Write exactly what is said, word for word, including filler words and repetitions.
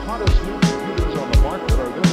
hottest new computers on the market are this